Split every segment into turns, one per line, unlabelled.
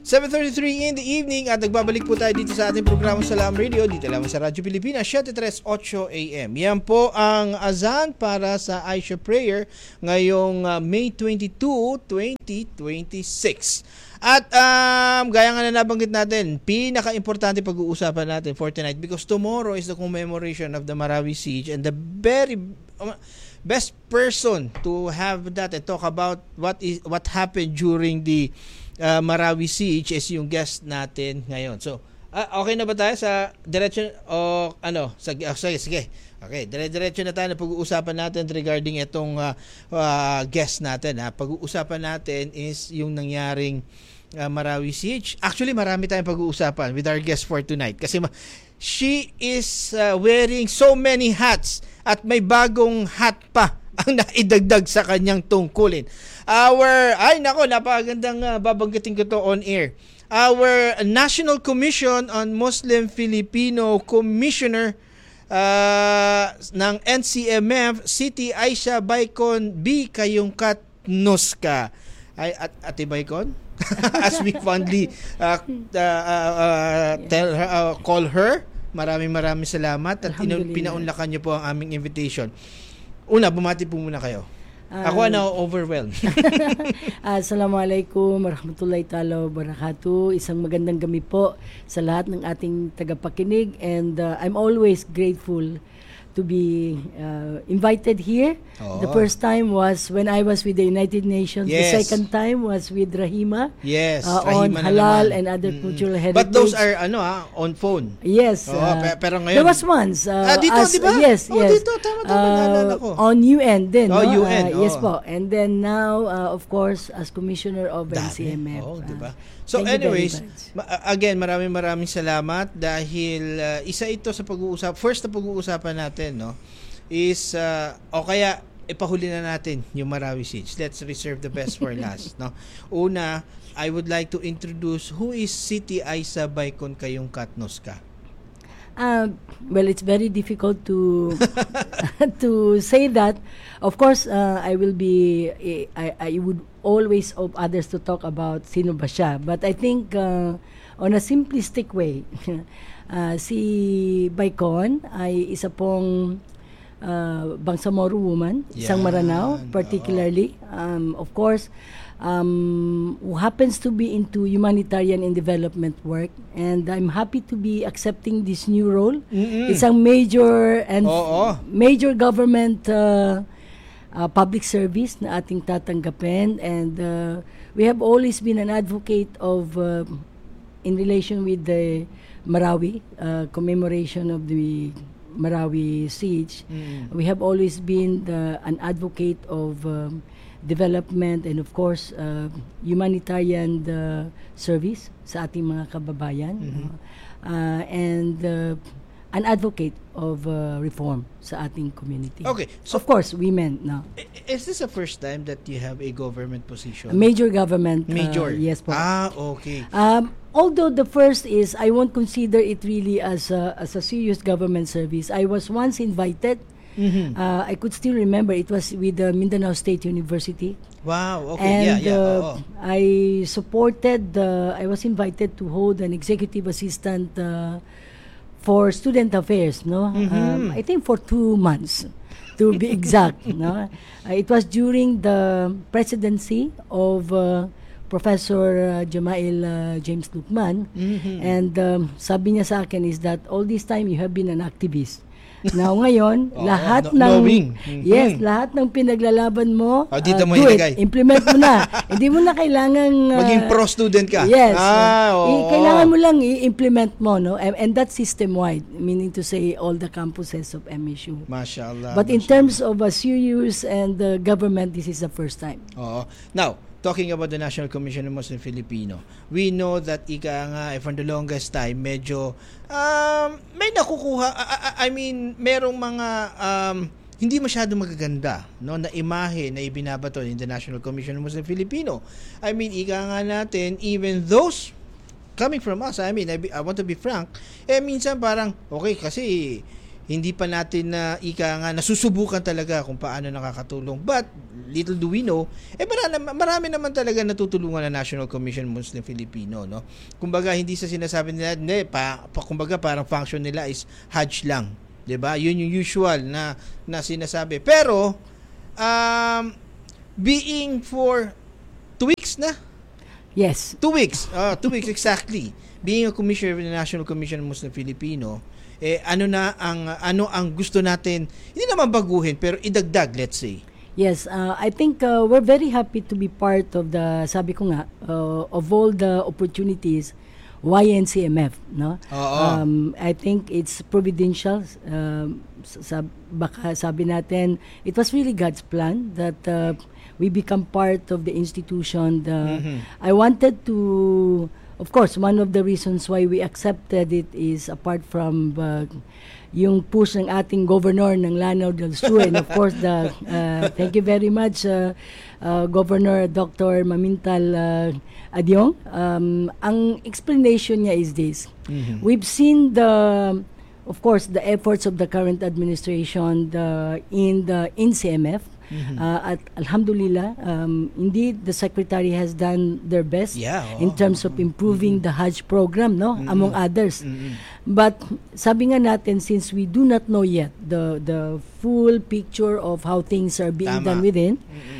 7:33 in the evening at nagbabalik po tayo dito sa ating programang Salam Radio dito lamang sa Radyo Pilipinas 7:38 AM. Yan po ang azan para sa Aisha Prayer ngayong May 22, 2026. At gaya nga na nabanggit natin, pinaka-importante pag-uusapan natin for tonight because tomorrow is the commemoration of the Marawi Siege and the very best person to have that and talk about what happened during the Marawi Siege is yung guest natin ngayon. So, okay na ba tayo sa direction o ano? Sige. Okay, dire-diretso na tayo na pag-uusapan natin regarding itong guest natin. Pag-uusapan natin is yung nangyaring Marawi Siege. Actually, marami tayong pag-uusapan with our guest for tonight kasi she is wearing so many hats at may bagong hat pa ang naidagdag sa kanyang tungkulin. Napakagandang babanggitin ko to on air. Our National Commission on Muslim Filipino Commissioner ng NCMF, Siti Aisha Baikon B. Kayungkat Nuska. Ate Baikon? As we fondly call her, maraming salamat at pinaunlakan niyo po ang aming invitation. Una, bumati po muna kayo. Ako overwhelmed.
Assalamualaikum warahmatullahi ta'ala wabarakatuh. Isang magandang gabi po sa lahat ng ating tagapakinig and I'm always grateful to be invited here. The first time was when I was with the United Nations.
Yes.
The second time was with Rahima.
Yes,
on
Rahima
halal and other cultural heritage.
But those are on phone.
Yes.
Pero ngayon
there was once.
dito, di ba?
Yes.
Dito, tama, naalala ko.
On UN din.
UN.
Yes po. And then now, of course, as Commissioner of NCMF.
Diba? So anyways, again, maraming salamat dahil isa ito sa pag-uusap. First na pag-uusapan natin, no, is o kaya ipahuli na natin yung Marawi Siege. Let's reserve the best for last, no. Una, I would like to introduce who is Siti Aisha Baikon Kayungkat Nuska.
Well, it's very difficult to to say that. Of course, I would always hope others to talk about sino ba siya. But I think on a simplistic way, si Baikon ay isa pong Bangsamoro woman, isang Maranao, particularly. Of course, who happens to be into humanitarian and development work, and I'm happy to be accepting this new role. Isang major government public service na ating tatanggapin, and we have always been an advocate of in relation with the Marawi commemoration of the Marawi Siege. We have always been an advocate of development and of course humanitarian service sa ating mga kababayan, and an advocate of reform sa ating community.
Okay, so
of course women now.
Is this the first time that you have a government position?
A major government.
Yes
po.
Okay.
Although the first is, I won't consider it really as a serious government service. I was once invited. I could still remember it was with the Mindanao State University.
Wow, okay.
And I supported I was invited to hold an executive assistant for student affairs, no? I think for 2 months to be exact, no? It was during the presidency of Professor Jamail James Lukman, and sabi niya sa akin is that all this time you have been an activist. Now ngayon, lahat ng pinaglalaban mo,
dito mo
do
ilagay.
it, implement mo na. Hindi mo na kailangan
maging pro student ka.
Yes. Kailangan mo lang i-implement mo, no? And that's system-wide, meaning to say all the campuses of MSU.
Mashallah.
But in terms of a serious and government, this is the first time.
Now, talking about the National Commission of Muslim Filipino, we know that from the longest time, medyo may nakukuha, merong mga hindi masyado magaganda, no, na imahe na ibinabato in the National Commission of Muslim Filipino. Natin, even those coming from us, I want to be frank, minsan parang, okay, kasi hindi pa natin nasusubukan talaga kung paano nakakatulong. But little do we know, marami naman talaga natutulungan ng National Commission Muslim Filipino, no? Kumbaga hindi sa sinasabi nila, kumbaga parang function nila is Hajj lang, 'di ba? Yun yung usual na sinasabi. Pero being for 2 weeks na.
Yes.
2 weeks. 2 weeks exactly. Being a commissioner of the National Commission of Muslim Filipino, ano ang gusto natin, hindi naman baguhin, pero idagdag, let's say.
Yes, I think we're very happy to be part of sabi ko nga, of all the opportunities, YNCMF, no? I think it's providential. Baka sabi natin, it was really God's plan that we become part of the institution. I wanted to, of course, one of the reasons why we accepted it is apart from yung push ng ating governor ng Lanao del Sur, and of course thank you very much Governor Dr. Mamintal Adyong. Ang explanation niya is this. We've seen of course the efforts of the current administration in NCMF. At alhamdulillah, indeed the secretary has done their best in terms of improving the Hajj program, no, among others. But sabi nga natin, since we do not know yet the full picture of how things are being done within,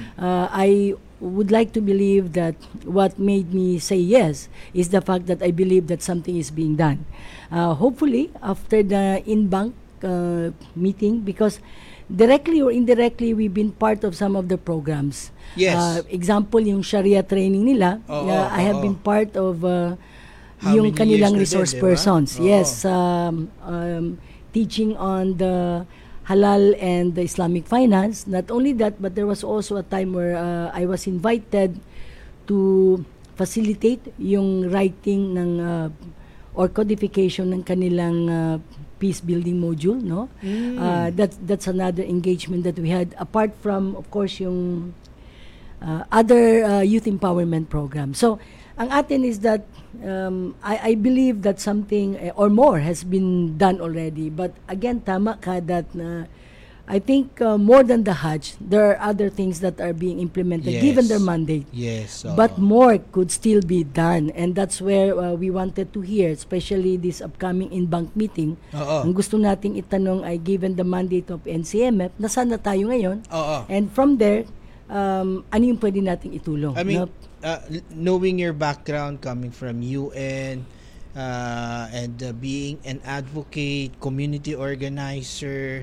I would like to believe that what made me say yes is the fact that I believe that something is being done. Hopefully after the in-bank meeting, because directly or indirectly, we've been part of some of the programs.
Yes.
Example, yung Sharia training nila. I have been part of yung kanilang resource persons. Yes. Teaching on the halal and the Islamic finance. Not only that, but there was also a time where I was invited to facilitate yung writing ng or codification ng kanilang peace building module, no? That's another engagement that we had apart from, of course, yung other youth empowerment program. So ang atin is that I believe that something or more has been done already, but again tama ka that I think more than the Hajj, there are other things that are being implemented given their mandate.
Yes.
But more could still be done, and that's where we wanted to hear, especially this upcoming in-bank meeting. Ang gusto nating itanong ay, given the mandate of NCMF, nasaan na tayo ngayon? And from there, ano yung pwede nating itulong?
I mean, knowing your background coming from UN, and being an advocate, community organizer,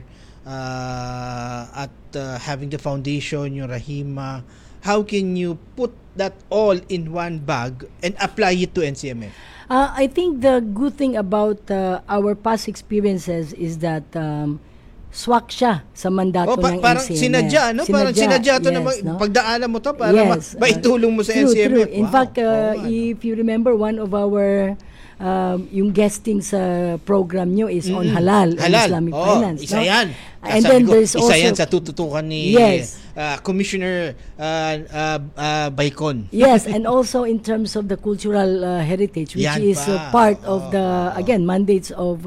at having the foundation, yung Rahima, how can you put that all in one bag and apply it to NCMF?
I think the good thing about our past experiences is that swak siya sa mandato ng
parang
NCMF.
Sinadya, no? Parang sinadya to,
yes,
na pagdaanan mo to para maitulong mo sa NCMF.
True. In fact, if you remember, one of our yung guesting sa program nyo is on halal and Islamic finance.
Isa yan.
And then there's also...
Isa yan sa tututukan ni Commissioner Baicon.
Yes, and also in terms of the cultural heritage, which is part of the, again, mandates of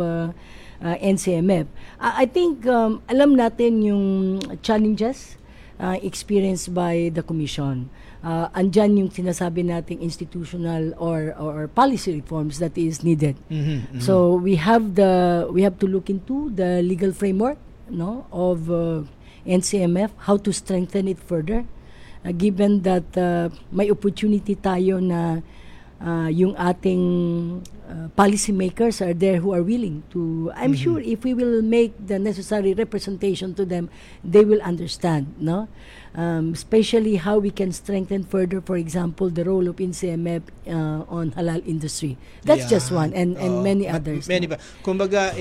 NCMF. I think alam natin yung challenges experienced by the Commission. Andyan yung sinasabi nating institutional or policy reforms that is needed. So we have to look into the legal framework, no, of NCMF, how to strengthen it further, given that may opportunity tayo na yung ating policy makers are there who are willing to, I'm sure if we will make the necessary representation to them, they will understand, no? Especially how we can strengthen further, for example, the role of NCMF on halal industry. That's just one, and many others.
Many ba? Kumbaga,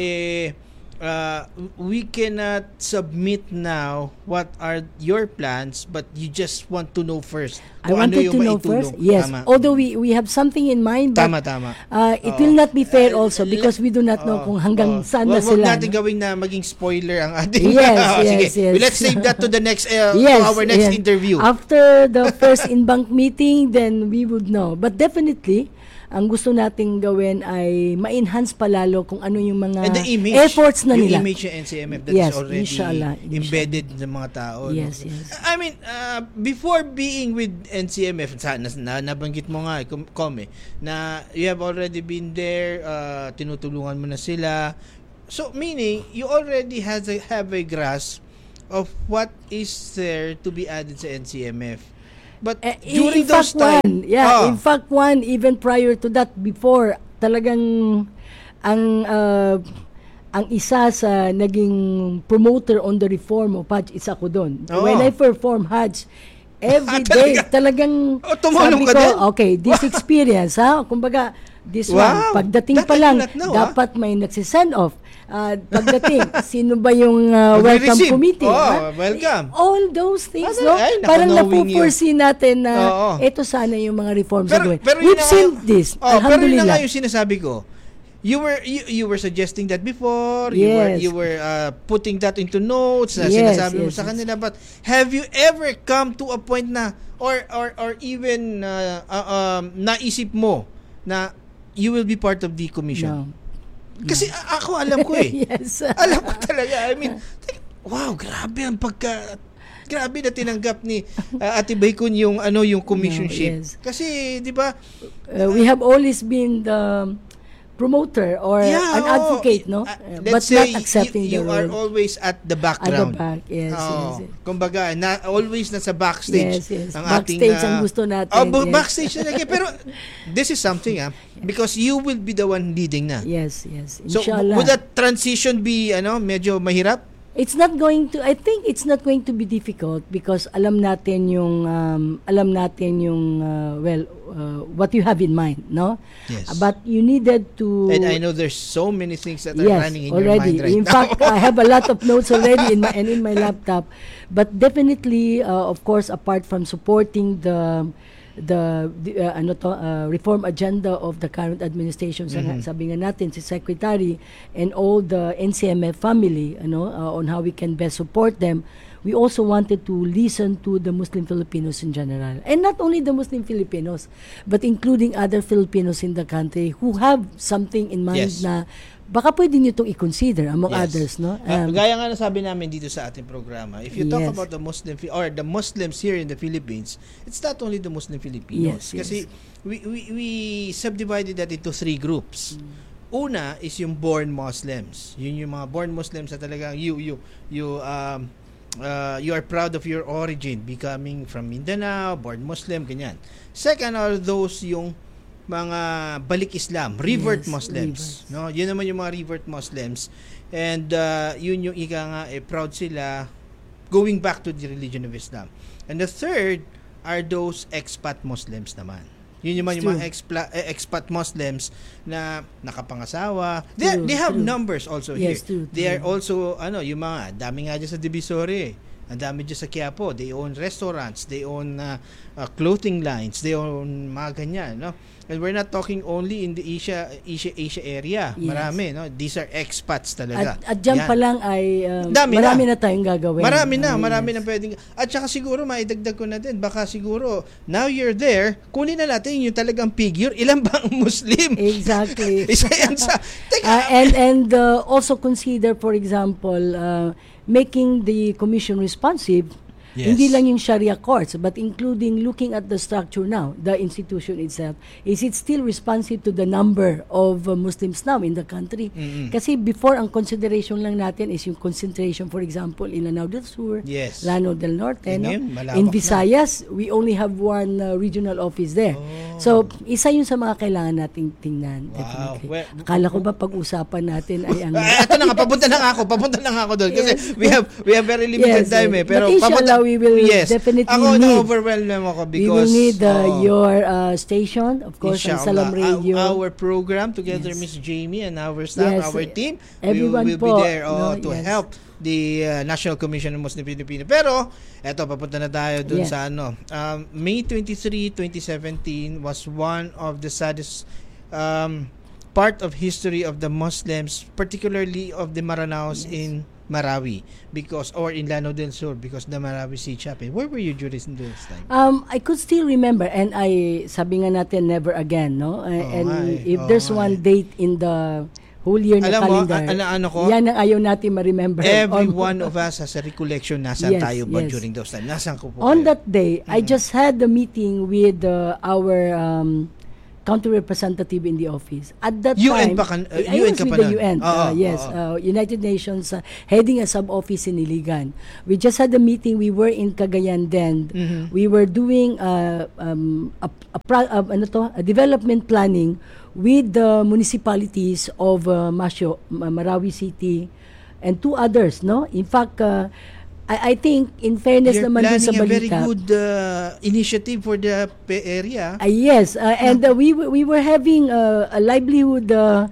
we cannot submit now what are your plans, but you just want to know first.
I wanted to know first, yes.
Tama.
Although we have something in mind, but
tama.
It will not be fair also because we do not know kung hanggang saan na sila.
Huwag natin gawing na maging spoiler ang ating...
Yes.
Well, let's save that to the next our next interview.
After the first in-bank meeting, then we would know. But definitely, ang gusto nating gawin ay ma-enhance palalo kung ano yung mga efforts na
yung
nila.
image ng NCMF that
Yes,
is already
inshallah.
embedded ng mga tao.
Yes,
no?
yes.
I mean, before being with NCMF, nabanggit mo nga, Come, na you have already been there, tinutulungan mo na sila. So, meaning, you already have a grasp of what is there to be added sa NCMF. But during those time,
in fact, even prior to that, before, talagang ang isa sa naging promoter on the reform of Hajj is ako doon. When I perform Hajj, every day, talagang
tumulong
sabi
ka
ko,
din?
okay, this experience, kumbaga, this one, pagdating pa lang, dapat may nagsisend off. Pagdating, sino ba yung welcome committee?
Welcome.
All those things, no? Parang napuforesee natin na ito sana yung mga reforms na gawin. We've seen this. Alhamdulillah.
Pero yun na nga yung sinasabi ko. You were suggesting that before.
Yes.
You were putting that into notes na sinasabi mo sa kanila. But have you ever come to a point na or even naisip mo na you will be part of the commission?
No.
Kasi ako alam ko eh.
Yes.
Alam ko talaga. I mean, wow, grabe na tinanggap ni Ate Baykun yung commissionship.
Yes.
Kasi 'di ba,
we have always been the promoter or an advocate, no? But
let's say
not accepting
you
the
are
role.
always at the background.
At the back, yes.
Kumbaga, always nasa backstage.
Yes.
Ang
Backstage
ating,
ang gusto natin.
Backstage talaga. Pero this is something, because you will be the one leading na.
Yes.
So,
Inshallah.
would that transition be, medyo mahirap?
I think it's not going to be difficult because alam natin yung what you have in mind, no?
Yes.
But you needed to.
And I know there's so many things that are running in your mind right
in
now.
fact, I have a lot of notes already in my laptop. But definitely, of course, apart from supporting the reform agenda of the current administration, sabi nga natin si Secretary and all the NCMF family, on how we can best support them. We also wanted to listen to the Muslim Filipinos in general, and not only the Muslim Filipinos, but including other Filipinos in the country who have something in mind na baka pwede nyo itong i-consider among others, no?
Gaya nga nasabi namin dito sa ating programa, if you talk about the Muslim or the Muslims here in the Philippines, it's not only the Muslim Filipinos. Kasi we subdivided that into 3 groups. Una is yung born Muslims. Yun yung mga born Muslims na talagang you are proud of your origin, becoming from Mindanao, born Muslim, ganyan. Second are those yung mga balik Islam, revert Muslims. No, yun naman yung mga revert Muslims. And yun yung ika nga, proud sila going back to the religion of Islam. And the third are those expat Muslims naman. Yun naman yung mga expat Muslims na nakapangasawa. They have numbers also here. They are also, yung mga, dami nga dyan sa Divisoria. Ang dami dyan sa Quiapo. They own restaurants. They own clothing lines. They own mga ganyan, no? And we're not talking only in the Asia area.
Yes.
Marami, no? These are expats talaga.
At dyan pa lang ay marami na tayong gagawin.
Marami na pwedeng. At saka siguro maidagdag ko na din, baka siguro now you're there, kunin na natin yung talagang figure, ilan ba ang Muslim?
Exactly.
Isa yan sa
and also consider, for example, making the commission responsive. Hindi lang yung Sharia courts, but including looking at the structure now, the institution itself. Is it still responsive to the number of Muslims now in the country? Kasi before, ang consideration lang natin is yung concentration, for example, in Lanao del Sur, Lanao del Norte. In Visayas, we only have one regional office there. So, isa yun sa mga kailangan nating tingnan.
Wow.
Akala ko ba pag-usapan natin ay ang...
Ito na nga, papunta na nga ako doon. Kasi we have very limited time eh. Pero
inshallah, we will definitely
na-overwhelm ako because
we will need your station, of course, on Salam Radio.
Our program together, Miss Jamie and our staff, our team,
everyone
will be there to help the National Commission of Muslim Filipino. Pero eto, papunta na tayo dun sa May 23, 2017 was one of the saddest part of history of the Muslims, particularly of the Maranaos in Marawi, or in Lanao del Sur, because the Marawi siege happened. Where were you during this time?
I could still remember, and sabi nga natin never again, no? If there's one date in the whole year na
Alam mo,
calendar.
ano ko?
Yan ang ayaw natin ma-remember.
Every one of us has a recollection. Nasaan
Yes,
tayo ba
yes.
during those time? Nasaan ko po
On
kayo?
that day, I just had a meeting with our county representative in the office. At that
UN
time,
pa ka-
I
UN
was
ka
with
pa
the
nun?
UN.
Oo,
Yes,
oo.
United Nations, heading a sub-office in Iligan. We just had a meeting. We were in Cagayan then.
Mhm.
We were doing a development planning with the municipalities of Marawi City, and 2 others, no? In fact, I think, in fairness
You're
naman dun sa
planning a very
balita,
good initiative for the area.
yes, and we were having a livelihood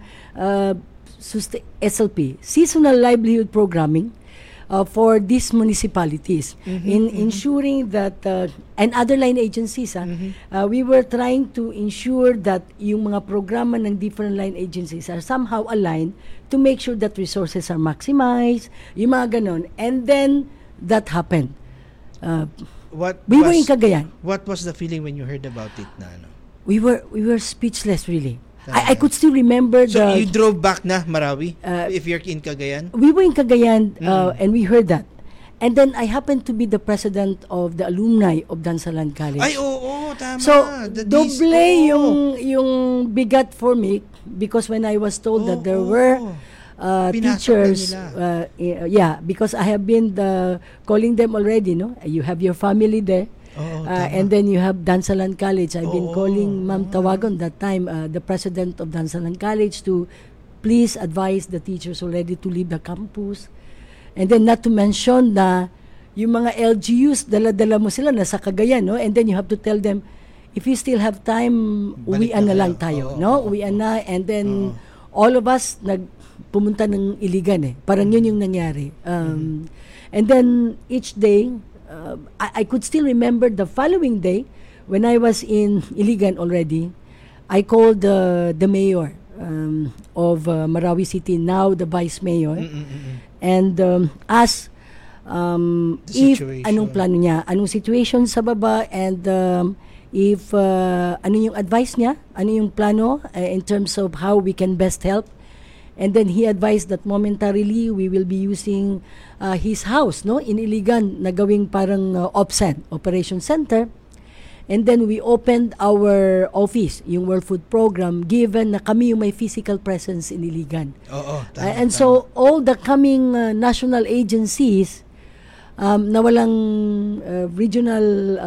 SLP, seasonal livelihood programming for these municipalities in ensuring that and other line agencies we were trying to ensure that yung mga programa ng different line agencies are somehow aligned to make sure that resources are maximized, yung mga ganon. And then that happened. We were in Cagayan.
What was the feeling when you heard about it na ano?
We were speechless really. I could still remember
So
the
you drove back na Marawi if you're in Cagayan?
we were in Cagayan and we heard that. And then I happened to be the president of the alumni of Dansalan College.
Ay, oo, tama.
So, doble
oo.
yung bigat for me because when I was told that there
Oo.
were
Pinasok
teachers,
na
because I have been calling them already, no? You have your family there.
Oo, tama.
And then you have Dansalan College. I've been
Oo,
calling Ma'am Tawagon that time, the president of Dansalan College, to please advise the teachers already to leave the campus. And then not to mention na yung mga LGUs, dala-dala mo sila nasa Cagayan, no? And then you have to tell them, if you still have time,
Balik
uwian
na
na lang
kayo.
tayo,
Oo,
no?
oo,
Uwian na, and then all of us pumunta ng Iligan eh. Parang yun yung nangyari. And then each day, I could still remember the following day when I was in Iligan already. I called the mayor of Marawi City, now the vice mayor, and asked if
situation.
anong plano niya, anong situation sa baba, and if ano yung advice niya, ano yung plano in terms of how we can best help. And then he advised that momentarily we will be using his house, no, in Iligan, na gawing parang OPSEN, Operation Center. And then we opened our office, yung World Food Program, given na kami yung may physical presence in Iligan.
Oo, tama,
And
tama.
so all the coming national agencies na walang regional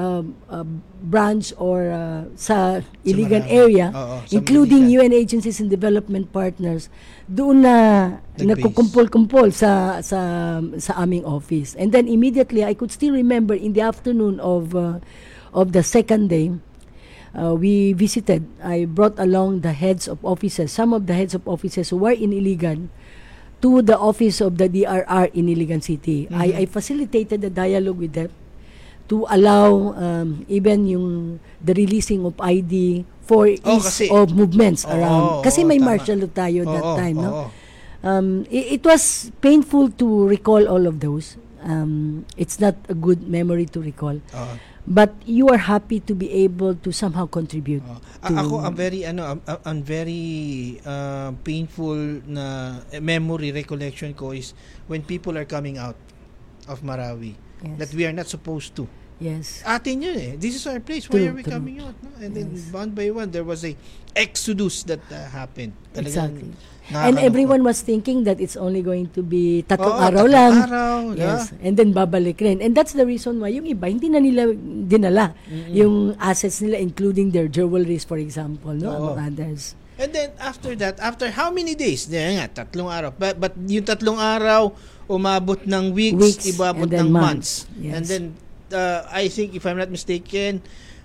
branch or sa Iligan
Marawi.
area,
Oo, sa
including
Iligan.
UN agencies and development partners, doon na
Nag-base.
nagkukumpol-kumpol sa aming office. And then immediately, I could still remember in the afternoon of the second day, we visited. I brought along the heads of offices, some of the heads of offices who were in Iligan, to the office of the DRR in Iligan City. I facilitated the dialogue with them to allow even the releasing of ID for ease
kasi-
of movements around. Kasi may
tama.
martial law tayo that
Oo,
time, no?
oo.
It was painful to recall all of those. It's not a good memory to recall.
Oo.
But you are happy to be able to somehow contribute.
Ako ang very painful na memory recollection ko is when people are coming out of Marawi that we are not supposed to.
Yes.
Atin yun eh. This is our place. Why
True,
are we
true.
coming out? No? And then
Yes.
one by one there was a exodus that happened. Talagang
Exactly. And
nakakalungkot.
everyone was thinking that it's only going to be tatlong
Oo,
araw
tatlong
lang.
araw,
Yes. And then babalik rin. And that's the reason why yung iba hindi na nila dinala yung assets nila, including their jewelries, for example, no,
Oo.
among others.
And then after that, after how many days? Yan nga, 3 araw. But yung 3 araw, umabot ng weeks, ibabot
and then
ng months.
Yes.
And then, I think, if I'm not mistaken,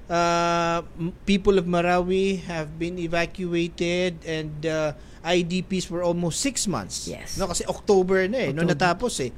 people of Marawi have been evacuated and IDPs for almost 6 months.
Yes.
No, kasi October na eh, no
October.
natapos eh.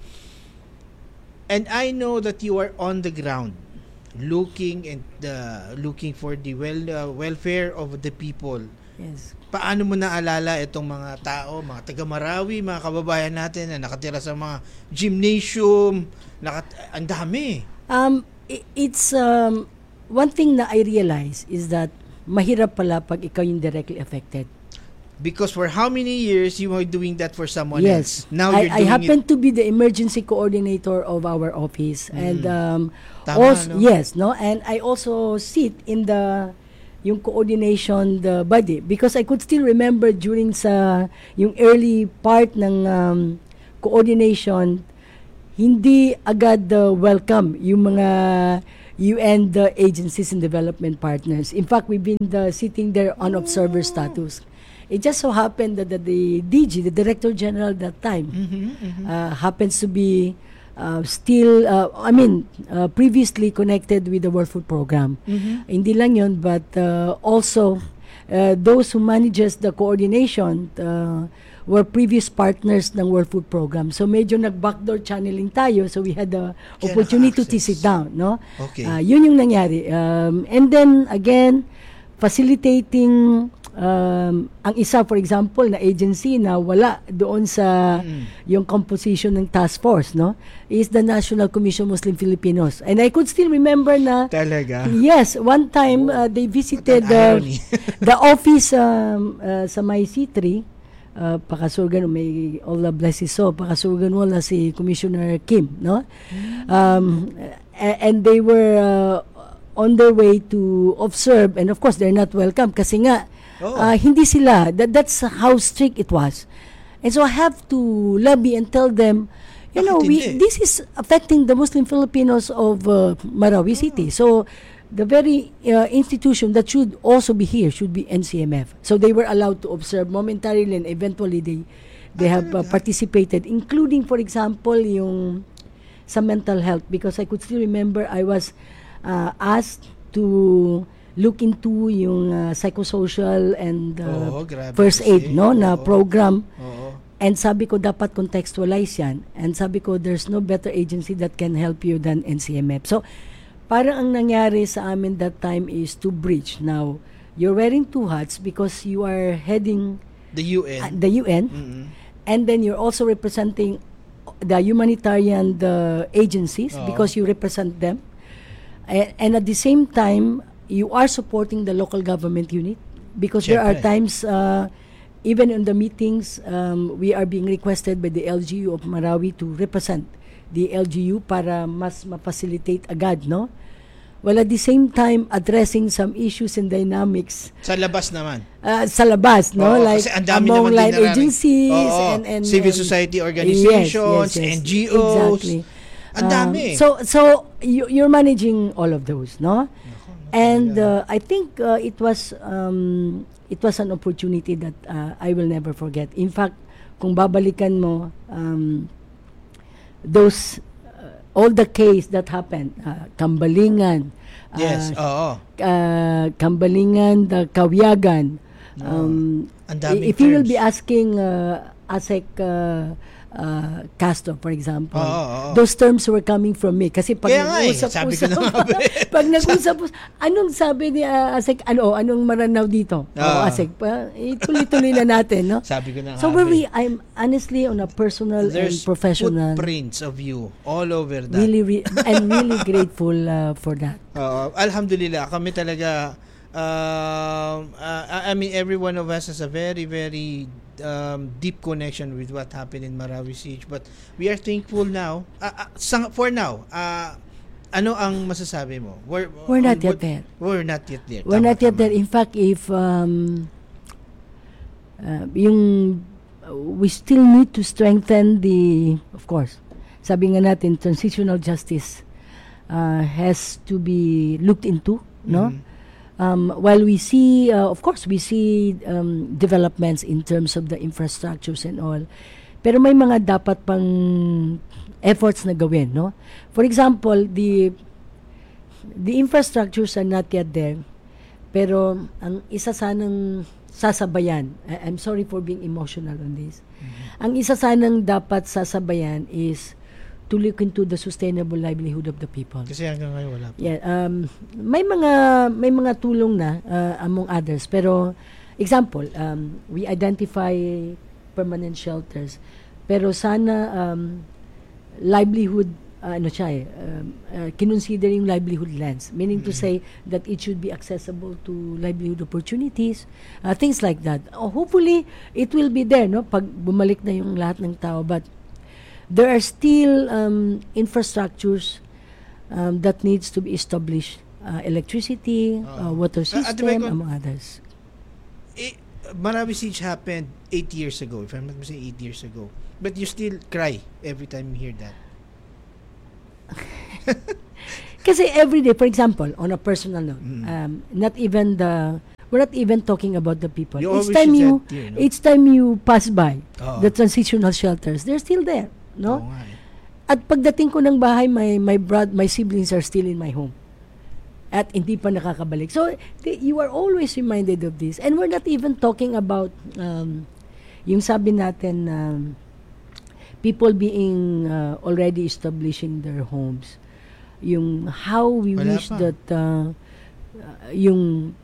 And I know that you are on the ground looking for the welfare of the people.
Yes.
Paano mo naalala itong mga tao, mga taga Marawi, mga kababayan natin na nakatira sa mga gymnasium, ang dami.
It's one thing na I realize is that mahirap pala pag ikaw yung directly affected.
Because for how many years you were doing that for someone
Yes.
else? Now you're
I
doing
happen
it.
to be the emergency coordinator of our office. And
Tama,
also,
no?
yes, no? And I also sit in yung coordination the body because I could still remember during yung early part ng coordination, hindi agad welcome yung mga UN agencies and development partners. In fact, we've been sitting there on observer status. It just so happened that the DG, the Director General at that time, happens to be still, previously connected with the World Food Program. Hindi lang yun, but also those who manages the coordination were previous partners ng World Food Program. So medyo nag-backdoor channeling tayo, so we had the opportunity to sit down. No?
Okay.
Yun yung nangyari. And then, again, facilitating ang isa, for example, na agency na wala doon sa yung composition ng task force, no, is the National Commission Muslim Filipinos. And I could still remember na
Talaga?
yes, one time they visited the office sa may C3, Pakasurgan, may Allah bless his soul, Pakasurgan wala si Commissioner Kim, no? And they were on their way to observe, and of course they're not welcome kasi nga hindi sila, that's how strict it was. And so I have to lobby and tell them, you know, this is affecting the Muslim Filipinos of Marawi City. So the very institution that should also be here should be NCMF. So they were allowed to observe momentarily, and eventually they have participated, including, for example, yung sa mental health, because I could still remember I was asked to look into yung psychosocial and first aid, no, na program. And sabi ko, dapat contextualize yan. And sabi ko, there's no better agency that can help you than NCMF. So, parang ang nangyari sa amin that time is to bridge. Now, you're wearing two hats because you are heading
the UN.
And then you're also representing the humanitarian agencies because you represent them. And at the same time, you are supporting the local government unit because there are times, even in the meetings, we are being requested by the LGU of Marawi to represent the LGU para mas ma-facilitate agad, no? Well, at the same time, addressing some issues and dynamics.
Sa labas naman.
Sa labas, no? Like among line agencies and
civil society organizations, NGOs.
Exactly.
Ang dami.
So you're managing all of those, no? And I think it was an opportunity that I will never forget. In fact, kung babalikan mo those all the case that happened, Kambalingan, Kambalingan, the Kawiyagan. If you will be asking ASEC Castro, for example, those terms were coming from me. Kasi pag nag-usap-usap, pag nag-usap, anong sabi ni ASEC, anong maranaw dito? ASEC, tuloy-tuloy na natin, no?
Sabi ko na
so I'm honestly on a personal and professional.
There's footprints of you all over that.
I'm really grateful for that.
Alhamdulillah, kami talaga, I mean, every one of us has a very, very deep connection with what happened in Marawi Siege, but we are thankful now. For now, ano ang masasabi mo?
We're not yet there.
We're not yet there.
We're not yet there. In fact, if we still need to strengthen of course, sabi nga natin, transitional justice has to be looked into, no? While we see, of course, we see developments in terms of the infrastructures and all, pero may mga dapat pang efforts na gawin, no? For example, the infrastructures are not yet there, pero ang isa sanang sasabayan, I'm sorry for being emotional on this, ang isa sanang dapat sasabayan is to look into the sustainable livelihood of the people.
Kasi hanggang ngayon wala pa.
Yeah, may mga tulong na among others, pero example, we identify permanent shelters, pero sana livelihood kinonsider yung livelihood lands. Meaning to say that it should be accessible to livelihood opportunities, things like that. Hopefully, it will be there, no? Pag bumalik na yung lahat ng tao. But there are still infrastructures that needs to be established. Electricity, water system, among others.
Marawi Siege happened 8 years ago, if I'm not mistaken, 8 years ago. But you still cry every time you hear that.
Kasi every day, for example, on a personal note, we're not even talking about the people. Each time you pass by the transitional shelters, they're still there, no? At pagdating ko ng bahay, my siblings are still in my home. At hindi pa nakakabalik. So, you are always reminded of this. And we're not even talking about yung sabi natin people being already establishing their homes. Yung how we wish that yung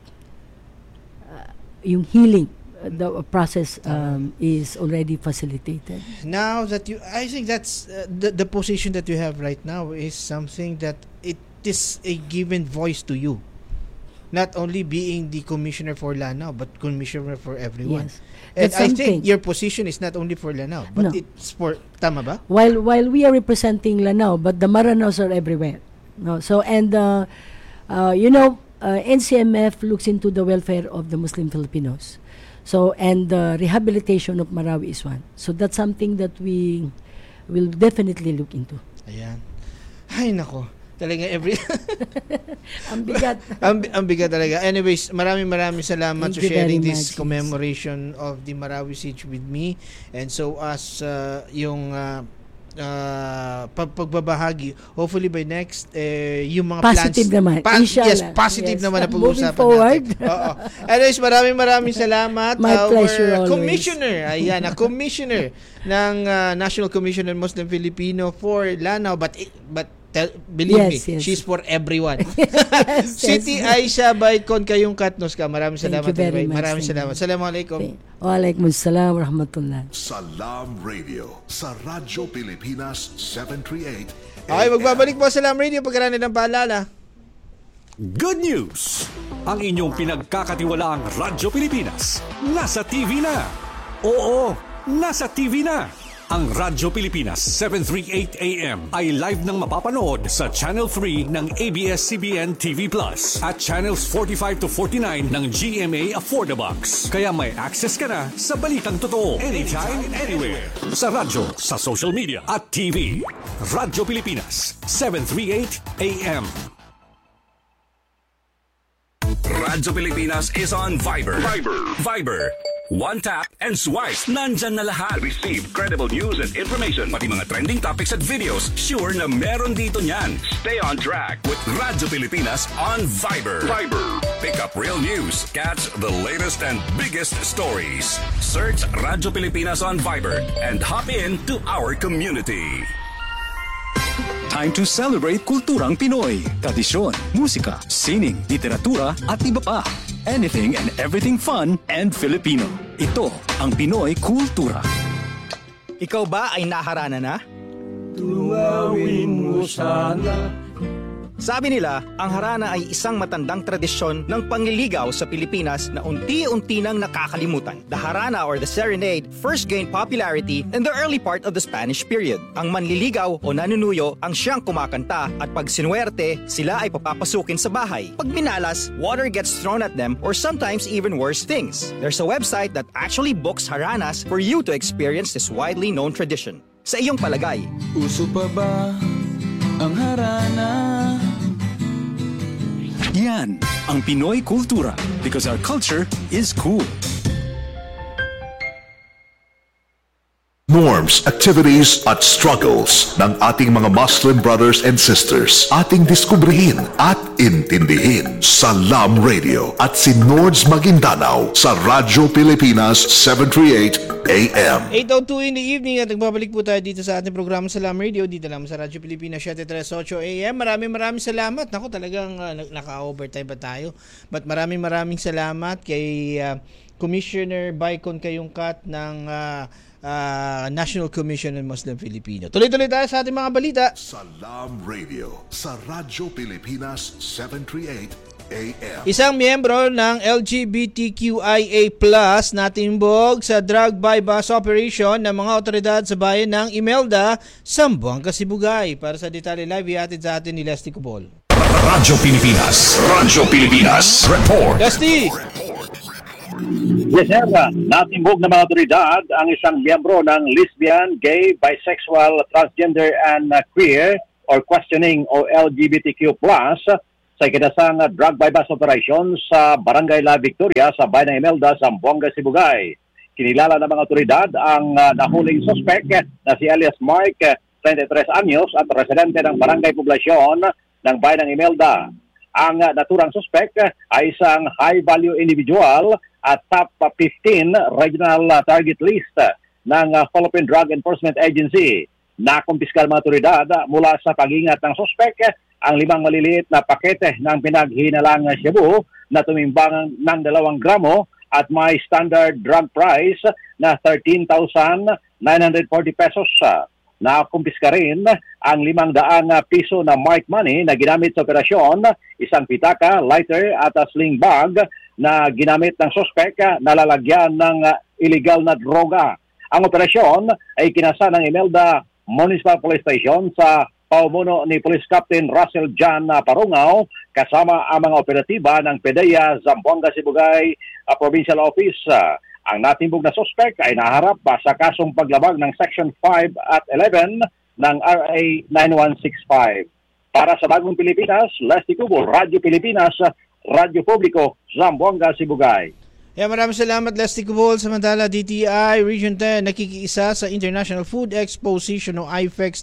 healing the process is already facilitated.
Now that I think that's the position that you have right now is something that it is a given voice to you. Not only being the commissioner for Lanao, but commissioner for everyone.
Yes.
And I think your position is not only for Lanao, but it's for, tama ba?
While we are representing Lanao, but the Maranos are everywhere. No, so and NCMF looks into the welfare of the Muslim Filipinos. So and the rehabilitation of Marawi is one. So that's something that we will definitely look into.
Ayan. Ay nako. Talaga
ang bigat.
ang bigat talaga. Anyways, maraming salamat for sharing this commemoration of the Marawi Siege with me. And so as yung pagbabahagi, hopefully by next yung mga
positive
plans
naman.
yes, positive naman na pag-uusapan natin. Oo. Anyways, maraming salamat.
My pleasure always.
Commissioner, ayan, a commissioner ng National Commission on Muslim Filipino for Lanao, but believe me, she's for everyone. Siti Aisha Baikon kayong Katnos ka. Maraming salamat. Maraming salamat. Assalamualaikum.
Waalaikumsalam warahmatullah.
Salam Radio sa Radyo Pilipinas 738.
Okay, magbabalik po Salam Radio pagkaraan ng paalala.
Good news! Ang inyong pinagkakatiwalaang Radyo Pilipinas nasa TV na. Oo, nasa TV na. Ang Radyo Pilipinas 738 AM ay live nang mapapanood sa Channel 3 ng ABS-CBN TV Plus at Channels 45 to 49 ng GMA Affordabox. Kaya may access ka na sa balitang totoo anytime, anywhere. Sa radyo, sa social media at TV. Radyo Pilipinas 738 AM.
Radyo Pilipinas is on Viber. Viber. One tap and swipe. Nandyan na lahat. Receive credible news and information. Pati mga trending topics at videos. Sure na meron dito niyan. Stay on track with Radyo Pilipinas on Viber. Pick up real news. Catch the latest and biggest stories. Search Radyo Pilipinas on Viber and hop in to our community.
Time to celebrate kulturang Pinoy. Tradisyon, musika, sining, literatura at iba pa. Anything and everything fun and Filipino. Ito ang Pinoy Kultura.
Ikaw ba ay naharana na?
Tunawin mo sana.
Sabi nila, ang harana ay isang matandang tradisyon ng pangliligaw sa Pilipinas na unti-unti nang nakakalimutan. The harana or the serenade first gained popularity in the early part of the Spanish period. Ang manliligaw o nanunuyo ang siyang kumakanta at pag sinuwerte, sila ay papapasukin sa bahay. Pag minalas, water gets thrown at them or sometimes even worse things. There's a website that actually books haranas for you to experience this widely known tradition. Sa iyong palagay,
uso pa ba ang harana?
Yan ang Pinoy Kultura because our culture is cool.
Norms, activities at struggles ng ating mga Muslim brothers and sisters. Ating diskubrihin at intindihin. Salam Radio at si Nords Maguindanao sa Radyo Pilipinas 738 AM.
8:02 in the evening at nagbabalik po tayo dito sa ating programa Salam Radio dito lang sa Radyo Pilipinas 738 AM. Maraming salamat. Naku, talagang naka-overtime ba tayo? But maraming salamat kay Commissioner Baikon Kayungkat ng National Commission on Muslim Filipino. Tuloy-tuloy tayo sa ating mga balita.
Salam Radio sa Radyo Pilipinas 738 AM.
Isang miyembro ng LGBTQIA+ natimbog sa drug bypass operation ng mga otoridad sa bayan ng Imelda, Zamboanga, Sibugay. Para sa detalye live, ihatid sa atin ni Leslie Cubol.
Radyo Pilipinas. Radyo Pilipinas. Report.
Leslie!
Yes, sir. Natimbog ng mga otoridad ang isang miyembro ng lesbian, gay, bisexual, transgender, and queer or questioning o LGBTQ+ sa ikinasang drug bypass operation sa Barangay La Victoria sa bayan ng Imelda, Zamboanga, Sibugay. Kinilala ng mga otoridad ang nahuling suspect na si alias Mark, 23 anyos at residente ng barangay poblasyon ng bayan ng Imelda. Ang naturang suspect ay isang high-value individual at top 15 regional target list ng Philippine Drug Enforcement Agency. Nakumpiskal mga otoridad mula sa pag-ingat ng suspect ang 5 maliliit na pakete ng pinaghinalang shabu na tumimbang ng 2 gramo at may standard drug price na 13,940 pesos. Nakumpiska rin ang 500 piso na marked money na ginamit sa operasyon, isang pitaka, lighter at sling bag na ginamit ng suspect na lalagyan ng illegal na droga. Ang operasyon ay kinasa ng Imelda Municipal Police Station sa paumuno ni Police Captain Russell John Parungaw kasama ang mga operatiba ng PDEA Zamboanga Sibugay Provincial Office. Ang natimbog na suspect ay naharap sa kasong paglabag ng Section 5 at 11 ng RA 9165. Para sa Bagong Pilipinas, Leslie Cubol, Radyo Pilipinas, Radyo Publiko, Zamboanga, Sibugay.
Maraming salamat, Leslie Cubol. Samantala, DTI Region 10 nakikiisa sa International Food Exposition o IFEX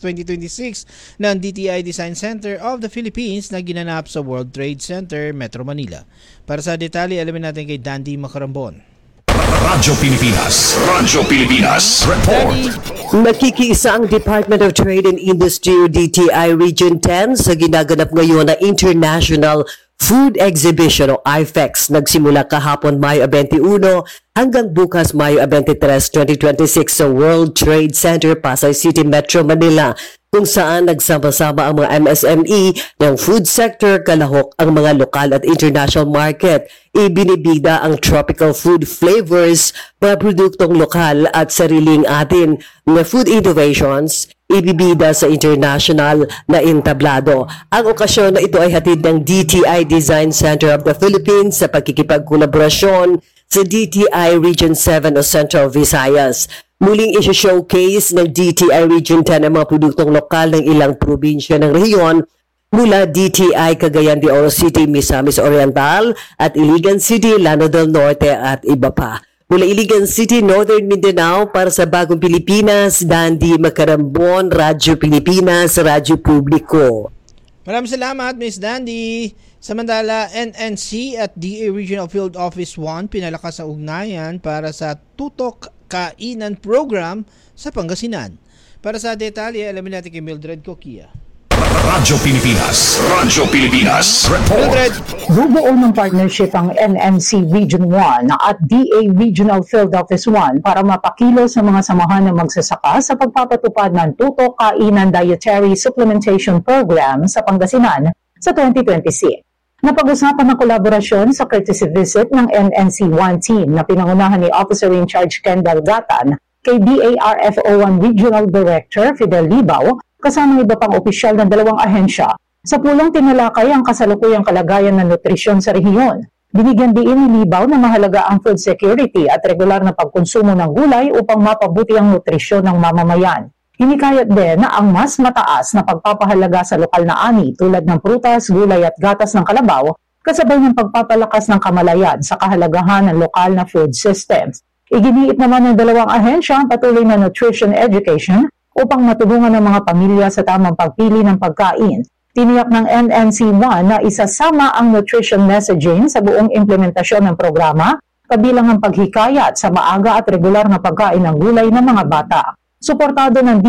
2026 ng DTI Design Center of the Philippines na ginanap sa World Trade Center, Metro Manila. Para sa detalye, alamin natin kay Dandy Macarambon.
Radyo Pilipinas. Radyo Pilipinas. Report.
Nakikiisa ang Department of Trade and Industry o DTI Region 10 sa ginaganap ngayon na International Food Exhibition o IFEX. Nagsimula kahapon Mayo 21 hanggang bukas Mayo 23, 2026 sa World Trade Center, Pasay City, Metro Manila, kung saan nagsama-sama ang mga MSME ng food sector, kalahok ang mga lokal at international market. Ibinibida ang tropical food flavors, mga produktong lokal at sariling atin na food innovations, ibibida sa international na entablado. Ang okasyon na ito ay hatid ng DTI Design Center of the Philippines sa pagkikipagkolaborasyon sa DTI Region 7 o Central Visayas. Muling isi-showcase ng DTI Region 10 ang mga produktong lokal ng ilang probinsya ng rehiyon mula DTI Cagayan de Oro City, Misamis Oriental at Iligan City, Llano del Norte at iba pa. Mula Iligan City, Northern Mindanao, para sa Bagong Pilipinas, Dandy Macarambon, Radyo Pilipinas, Radyo Publiko.
Maraming salamat, Miss Dandy. Samantala, NNC at DA Regional Field Office 1 pinalakas ang ugnayan para sa Tutok Kainan Program sa Pangasinan. Para sa detalye, alamin natin kay Mildred Coquia.
Radyo Pilipinas. Radyo Pilipinas. Report.
Mildred.
Bubuo ng partnership ang NNC Region 1 at DA Regional Field Office 1 para mapakilo sa mga samahan ng magsasaka sa pagpapatupad ng Tutok Kainan Dietary Supplementation Program sa Pangasinan sa 2026. Napag-usapan ng kolaborasyon sa courtesy visit ng NNC-1 team na pinangunahan ni Officer in Charge Kendall Gatan kay DARFO1 Regional Director Fidel Libaw kasama iba pang opisyal ng 2 ahensya. Sa pulong tinalakay ang kasalukuyang kalagayan ng nutrisyon sa rehiyon. Binigyan diin ni Libaw na mahalaga ang food security at regular na pagkonsumo ng gulay upang mapabuti ang nutrisyon ng mamamayan. Hinikayat din na ang mas mataas na pagpapahalaga sa lokal na ani tulad ng prutas, gulay at gatas ng kalabaw kasabay ng pagpapalakas ng kamalayan sa kahalagahan ng lokal na food systems. Iginiit naman ng 2 ahensya ang patuloy na nutrition education upang matulungan ng mga pamilya sa tamang pagpili ng pagkain. Tiniyak ng NNC-1 na isasama ang nutrition messaging sa buong implementasyon ng programa, kabilang ang paghikayat sa maaga at regular na pagkain ng gulay ng mga bata. Suportado ng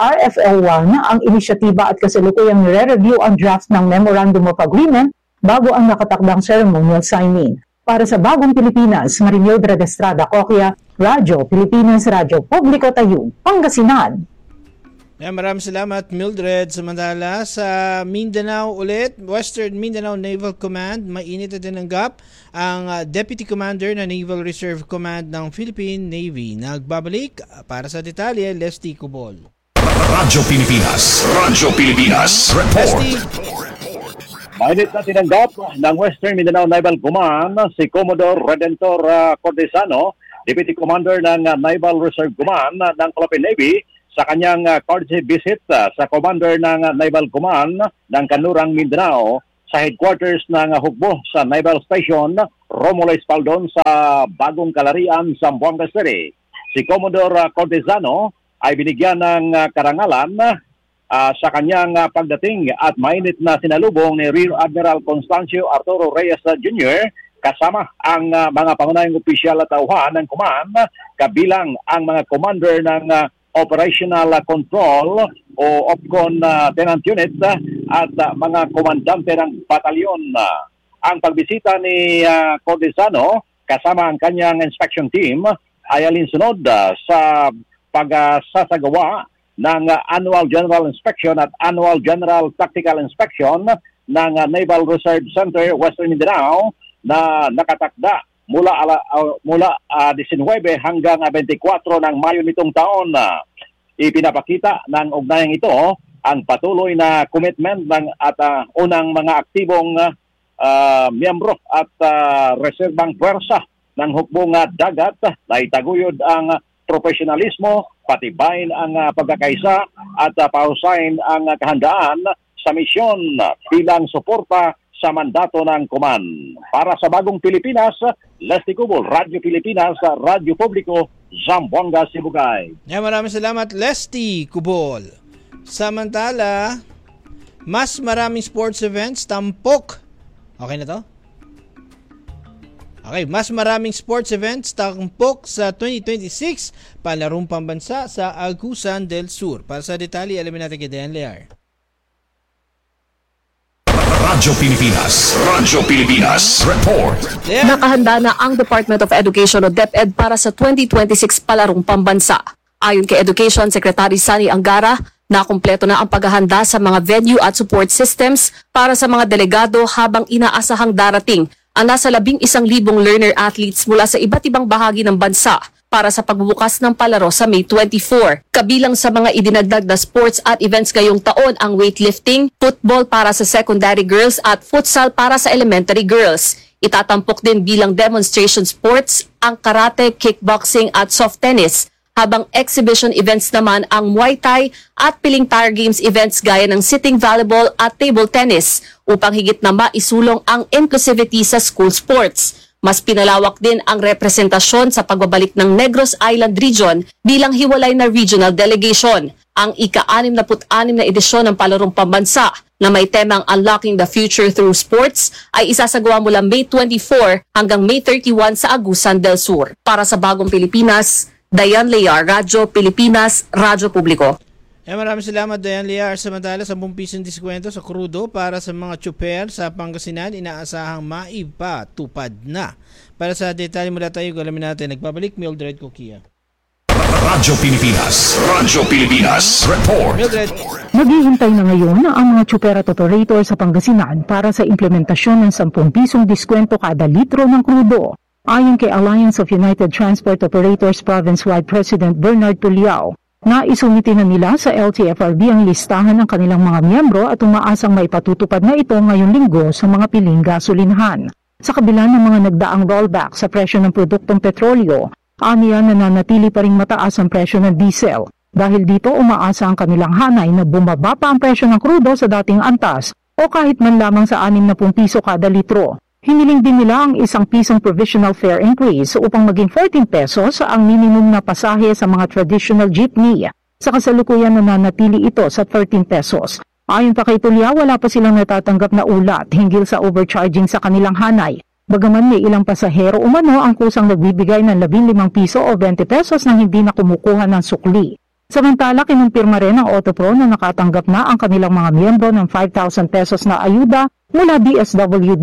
DARFO1 ang inisyatiba at kasalukuyang nire-review ang draft ng Memorandum of Agreement bago ang nakatakdang ceremonial signing. Para sa Bagong Pilipinas, Marimildred Estrada Coquia, Radyo Pilipinas, Radyo Publiko Tayug, Pangasinan.
Maraming salamat, Mildred. Samantala sa Mindanao ulit, Western Mindanao Naval Command, mainit na tinanggap ang Deputy Commander na Naval Reserve Command ng Philippine Navy. Nagbabalik para sa detalye, Leslie Cubol.
Radyo Pilipinas, report.
Mainit na tinanggap ng Western Mindanao Naval Command si Commodore Redentor Cordesano, Deputy Commander ng Naval Reserve Command ng Philippine Navy, sa kanyang courtesy visit sa Commander ng Naval Command ng Kanlurang, Mindanao sa headquarters ng Hukbo sa Naval Station Romulo Espaldon sa Bagong Kalarian, Zamboanga City. Si Commodore Cordesano ay binigyan ng karangalan sa kanyang pagdating at mainit na sinalubong ni Rear Admiral Constancio Arturo Reyes Jr. kasama ang mga pangunahing opisyal at tauhan ng command, kabilang ang mga commander ng Operational Control o OPCON Tenant Unit at mga komandante ng batalyon. Ang pagbisita ni Cordesano kasama ang kanyang inspection team ay alinsunod sa pagsasagawa ng Annual General Inspection at Annual General Tactical Inspection ng Naval Reserve Center, Western Mindanao na nakatakda mula 19 hanggang 24 ng Mayo nitong taon. Ipinapakita ng ugnayang ito ang patuloy na commitment ng unang mga aktibong miyembro at reserbang pwersa ng hukbong dagat na itaguyod ang profesionalismo, patibayin ang pagkakaisa at pahusayin ang kahandaan sa misyon bilang suporta sa mandato ng Command. Para sa Bagong Pilipinas, Leslie Cubol, Radyo Pilipinas, Radyo Publiko, Zamboanga, Sibugay.
Maraming salamat, Leslie Cubol. Samantala, mas maraming sports events, tampok. Okay na to? Okay, mas maraming sports events, tampok sa 2026, palarong pambansa sa Agusan del Sur. Para sa detalye, alamin natin kay Dayan Lear.
Radyo Pilipinas, report.
Nakahanda na ang Department of Education o DepEd para sa 2026 palarong pambansa. Ayon kay Education Secretary Sani Angara, nakumpleto na ang paghahanda sa mga venue at support systems para sa mga delegado habang inaasahang darating ang nasa 11,000 learner athletes mula sa iba't ibang bahagi ng bansa para sa pagbubukas ng palaro sa May 24. Kabilang sa mga idinagdag na sports at events ngayong taon ang weightlifting, football para sa secondary girls at futsal para sa elementary girls. Itatampok din bilang demonstration sports ang karate, kickboxing at soft tennis, habang exhibition events naman ang Muay Thai at Piling Tire Games events gaya ng sitting volleyball at table tennis upang higit na maisulong ang inclusivity sa school sports. Mas pinalawak din ang representasyon sa pagbabalik ng Negros Island Region bilang hiwalay na regional delegation. Ang ika-66 na edisyon ng Palarong Pambansa na may temang Unlocking the Future Through Sports ay isasagawa mula May 24 hanggang May 31 sa Agusan del Sur. Para sa Bagong Pilipinas, Dayan Lear, Radyo Pilipinas, Radyo Publiko.
Maraming salamat, Dayan Lear. Samantala, 10 pisong diskwento sa krudo para sa mga tsuper sa Pangasinan, inaasahang maipatupad na. Para sa detalye mula tayo, alamin natin. Nagbabalik, Mildred Coquia.
Radyo Pilipinas, report.
Mildred.
Naghihintay na ngayon ang mga tsuper at operator sa Pangasinan para sa implementasyon ng 10 pisong diskwento kada litro ng krudo. Ayon kay Alliance of United Transport Operators Province-wide President Bernard Tuliao, naisumiti na nila sa LTFRB ang listahan ng kanilang mga miyembro at umaasang maipatutupad na ito ngayong linggo sa mga piling gasolinhan. Sa kabila ng mga nagdaang rollback sa presyo ng produktong petrolyo, aniya nananatili pa ring mataas ang presyo ng diesel. Dahil dito umaasa ang kanilang hanay na bumaba pa ang presyo ng krudo sa dating antas o kahit man lamang sa 60 piso kada litro. Hiniling din nila ang 1 pisong provisional fare increase upang maging 14 pesos ang minimum na pasahe sa mga traditional jeepney. Sa kasalukuyan nananatili ito sa 13 pesos. Ayon pa kay Tulia, wala pa silang natatanggap na ulat hinggil sa overcharging sa kanilang hanay. Bagaman may ilang pasahero umano ang kusang nagbibigay ng 15 piso o 20 pesos nang hindi na kumukuha ng sukli. Samantala, kinumpirma rin ng Autopro na nakatanggap na ang kanilang mga miyembro ng 5,000 pesos na ayuda mula DSWD.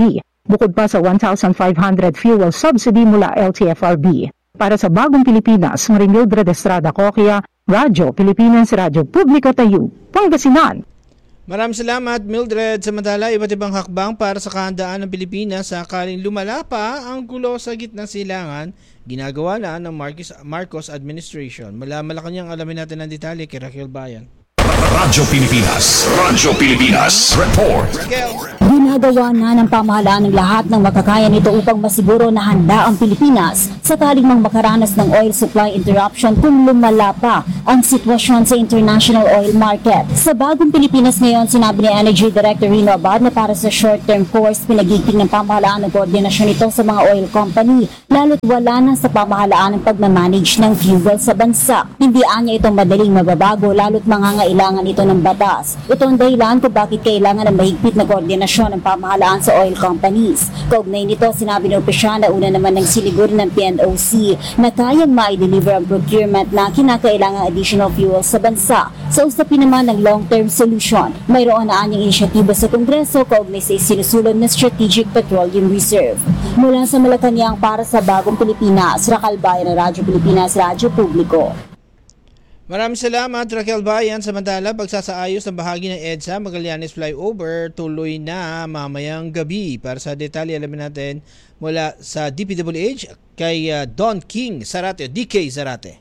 bukod pa sa 1,500 fuel subsidy mula LTFRB. Para sa Bagong Pilipinas, Marimildred Estrada Coquia, Radyo Pilipinas, Radyo Publiko Tayo, Pangasinan.
Maraming salamat, Mildred. Samantala, iba't ibang hakbang para sa kahandaan ng Pilipinas sakaling lumala pa ang gulo sa gitnang silangan, ginagawa na ng Marcos administration. Mula Malacanang, alamin natin ang detalye kay Raquel Bayan.
Radyo Pilipinas. Radyo Pilipinas. Report.
Ginagawa na ng pamahalaan ng lahat ng makakaya nito upang masiguro na handa ang Pilipinas sakaling mang makaranas ng oil supply interruption kung lumala pa ang sitwasyon sa international oil market. Sa Bagong Pilipinas ngayon, sinabi ni Energy Director Rino Abad na para sa short-term course, pinagigting ng pamahalaan ng koordinasyon ito sa mga oil company, lalo't wala na sa pamahalaan ng pagmamanage ng fuel sa bansa. Hindi anya itong madaling mababago, lalo't mangangailangan ito ng batas. Ito ang dahilan kung bakit kailangan ng mahigpit na koordinasyon ng pamahalaan sa oil companies. Kaugnay nito, sinabi ng opisyal na una naman ng siniguro ng PNOC na kayang ma-deliver ang procurement na kinakailangang additional fuel sa bansa. Sa usapin naman ng long-term solution, mayroon na anyang inisyatiba sa Kongreso kaugnay sa isinusulong na Strategic Petroleum Reserve. Mula sa Malacanang para sa Bagong Pilipinas, Raquel Bayan ng Radyo Pilipinas, Radyo Publiko.
Maraming salamat, Raquel Bayan. Samantala, pagsasaayos ng bahagi ng EDSA Magallanes Flyover tuloy na mamayang gabi. Para sa detalye, alamin natin mula sa DPWH kay Don King Zarate, DK Zarate.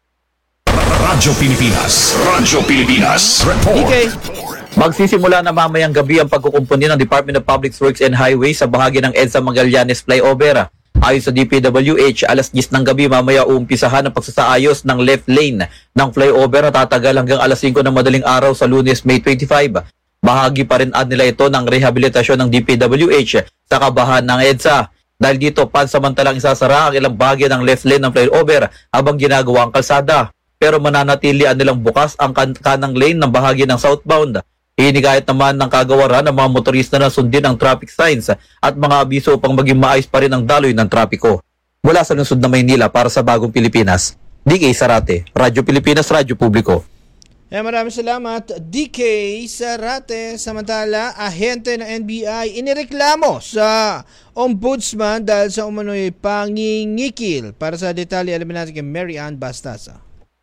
Radyo Pilipinas. Radyo Pilipinas. Report.
DK.
Magsisimula na mamayang gabi ang pagkukumpuni ng Department of Public Works and Highways sa bahagi ng EDSA Magallanes Flyover. Ayon sa DPWH, alas 10 ng gabi mamaya uumpisahan ang pagsasaayos ng left lane ng flyover na tatagal hanggang alas 5 ng madaling araw sa Lunes, May 25. Bahagi pa rin nila ito ng rehabilitasyon ng DPWH sa kabahan ng EDSA. Dahil dito, pansamantalang isasara ang ilang bahagi ng left lane ng flyover habang ginagawa ang kalsada. Pero mananatilian nilang bukas ang kanang lane ng bahagi ng southbound. Hinigayat naman ng kagawaran ng mga motorista na sundin ang traffic signs at mga abiso upang maging maayos pa rin ang daloy ng trapiko. Mula sa lungsod ng Maynila para sa Bagong Pilipinas, DK Zarate, Radyo Pilipinas, Radyo Publiko.
Maraming salamat, DK Zarate. Samantala, ahente ng NBI inireklamo sa ombudsman dahil sa umano'y pangingikil. Para sa detalye, alamin natin kay Mary Ann Bastasa.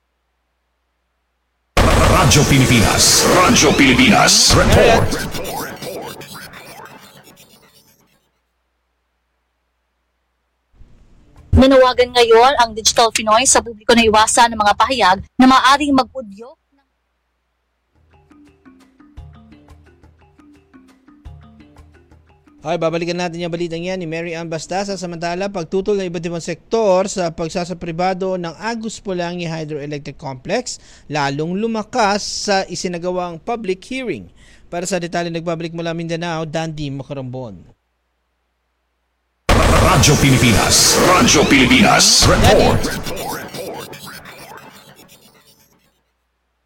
Radyo Pilipinas. Radyo Pilipinas. Report.
Nanawagan ngayon ang Digital Pinoy sa publiko na iwasan ng mga pahayag na maaaring mag-udyok.
Okay, babalikan natin yung balitang yan ni Mary Ann Bastasa. Samantala, pagtutol ng iba't ibang sektor sa pagsasapribado ng Agus Pulangi Hydroelectric Complex, lalong lumakas sa isinagawang public hearing. Para sa detalye, nagbabalik mula Mindanao, Dandy Macarambon.
Radyo Pilipinas. Radyo Pilipinas. Report.